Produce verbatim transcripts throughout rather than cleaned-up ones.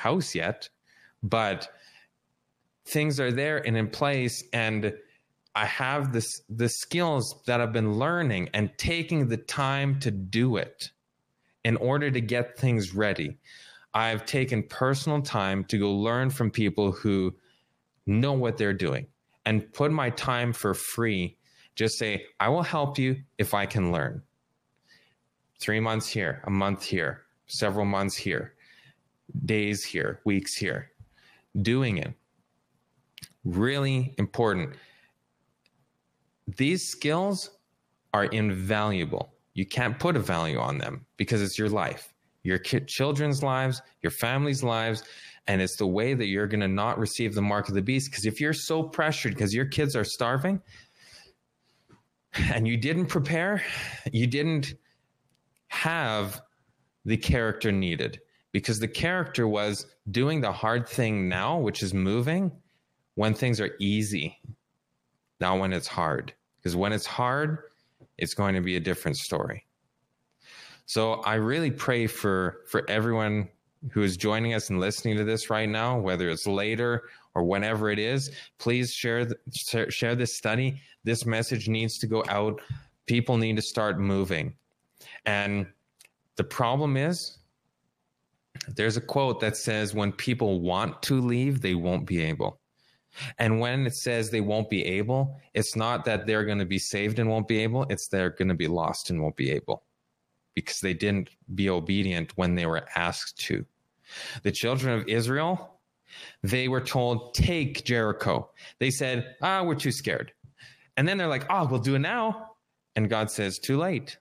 house yet, but things are there and in place, and I have this the skills that I've been learning and taking the time to do it in order to get things ready. I've taken personal time to go learn from people who know what they're doing and put my time for free. Just say, I will help you if I can learn. Three months here, a month here, several months here, days here, weeks here, doing it. Really important. These skills are invaluable. You can't put a value on them because it's your life, your ki- children's lives, your family's lives, and it's the way that you're going to not receive the mark of the beast. Because if you're so pressured because your kids are starving and you didn't prepare, you didn't have the character needed, because the character was doing the hard thing now, which is moving, when things are easy, not when it's hard. Because when it's hard, it's going to be a different story. So I really pray for, for everyone who is joining us and listening to this right now, whether it's later or whenever it is. Please share, the, share this study. This message needs to go out. People need to start moving. And the problem is, there's a quote that says, when people want to leave, they won't be able. And when it says they won't be able, it's not that they're going to be saved and won't be able. It's they're going to be lost and won't be able, because they didn't be obedient when they were asked to. The children of Israel, they were told, take Jericho. They said, ah, we're too scared. And then they're like, oh, we'll do it now. And God says, too late.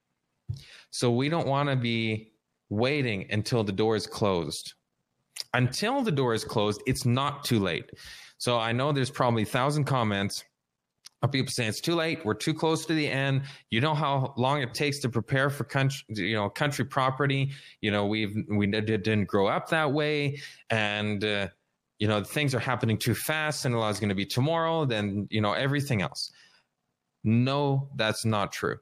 So we don't want to be waiting until the door is closed. Until the door is closed, it's not too late. So I know there's probably a thousand comments of people saying it's too late. We're too close to the end. You know how long it takes to prepare for country, you know, country property. You know, we've we didn't grow up that way, and uh, you know, things are happening too fast. And a lot is going to be tomorrow. Then you know everything else. No, that's not true.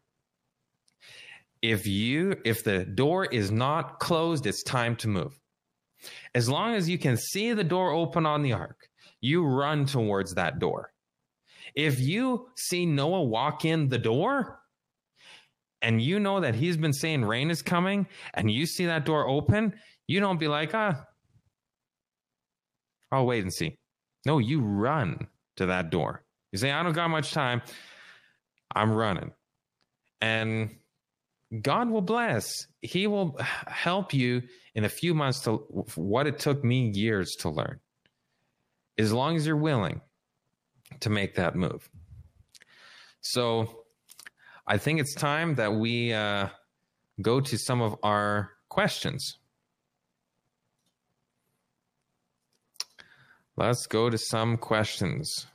If you if the door is not closed, it's time to move. As long as you can see the door open on the ark, you run towards that door. If you see Noah walk in the door and you know that he's been saying rain is coming and you see that door open, you don't be like, ah, I'll wait and see. No, you run to that door. You say, I don't got much time. I'm running. And God will bless. He will help you in a few months to what it took me years to learn. As long as you're willing to make that move. So I think it's time that we uh, go to some of our questions. Let's go to some questions.